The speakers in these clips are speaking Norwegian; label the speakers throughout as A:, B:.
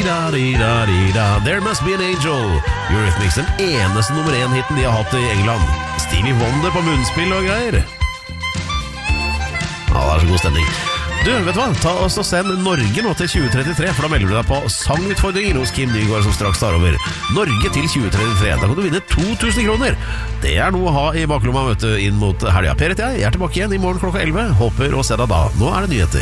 A: There Must Be an Angel. Eurythmics, den eneste nummer 1-hitten de har hatt i England. Stevie Wonder på munnspill og greier. Ja, det så god stemning. Du, vet du hva? Ta oss og send Norge nå til 2033, for da melder du deg på sangutfordringen hos Kim Nygaard som straks tar over. Norge til 2033, da kan du vinne 2000 kroner. Det noe å ha i baklomma, vet du, inn mot helga. Per heter jeg tilbake igjen i morgen klokka 11. Håper å se deg da. Nå det nyheter.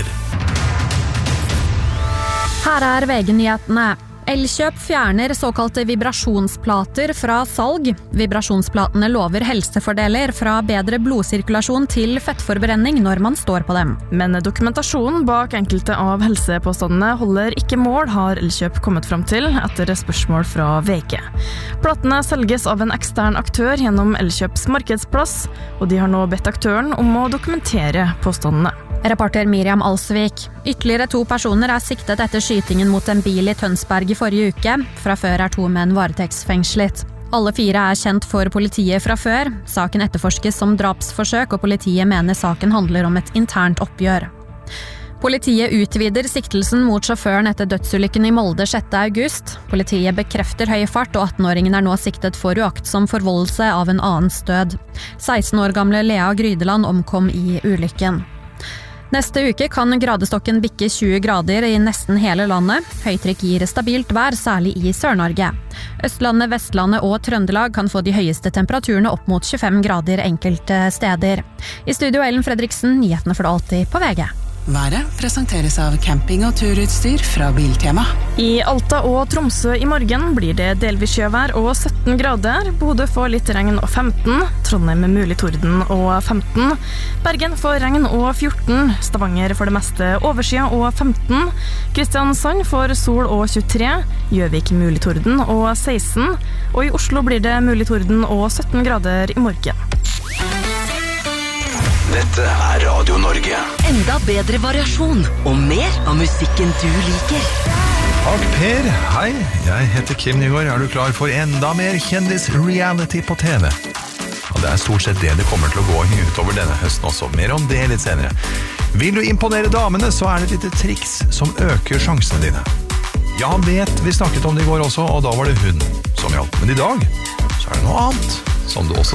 B: Her VG-nyhetene. Elkjøp fjerner såkalte vibrasjonsplater fra salg. Vibrasjonsplatene lover helsefordeler fra bedre blodsirkulasjon til fettforbrenning når man står på dem.
C: Men dokumentasjonen bak enkelte av helsepåstandene holder ikke mål, har Elkjøp kommet fram til etter spørsmål fra VG. Platene selges av en ekstern aktør gjennom Elkjøps markedsplass, og de har nå bedt aktøren om å dokumentere påstandene.
B: Reporter Miriam Alsvik. Ytterligere 2 personer siktet etter skytingen mot en bil i Tønsberg i forrige uke. Fra før 2 menn varetektsfengslet. Alle 4 kjent for politiet fra før. Saken etterforskes som drapsforsøk, og politiet mener saken handler om et internt oppgjør. Politiet utvider siktelsen mot sjåføren etter dødsulykken i Molde 6. august. Politiet bekrefter høy fart, og 18-åringen nå siktet for uaktsom forvoldelse av en annens død. 16 år gamle Lea Grydeland omkom i ulykken. Neste uke kan gradestokken bikke 20 grader i nesten hele landet. Høytrykk gir stabilt vær, særlig i Sør-Norge. Østlandet, Vestlandet og Trøndelag kan få de høyeste temperaturene opp mot 25 grader enkelte steder. I studio Ellen Fredriksen, nyhetene får du alltid på VG.
D: Været presenteres av camping- og turutstyr fra Biltema.
C: I Alta og Tromsø i morgen blir det delvis sjøvær og 17 grader. Bodø får litt regn og 15. Trondheim med mulig torden og 15. Bergen får regn og 14. Stavanger får det meste overskya og 15. Kristiansand får sol og 23. Gjøvik mulig torden og 16. Og i Oslo blir det mulig torden og 17 grader i morgen.
E: Dette Radio Norge.
F: Enda bedre variasjon og mer av musikken du liker.
G: Takk Per, hei, jeg heter Kim Nygaard. Du klar for enda mer kjendis-reality på TV? Og det stort sett det kommer til å gå utover denne høsten også. Mer om det litt senere. Vil du imponere damene, så det et lite triks som øker sjansene dine. Ja, han vet, vi snakket om det i går også, og da var det hun som hjalp. Men i dag så det noe annet som du også